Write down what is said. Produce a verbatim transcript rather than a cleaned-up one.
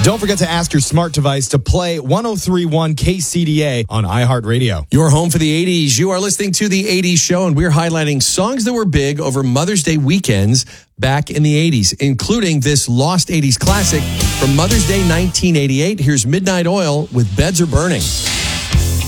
Don't forget to ask your smart device to play one oh three point one K C D A on iHeartRadio. Your home for the eighties. You are listening to the eighties show, and we're highlighting songs that were big over Mother's Day weekends back in the eighties, including this lost eighties classic from Mother's Day nineteen eighty-eight. Here's Midnight Oil with Beds Are Burning.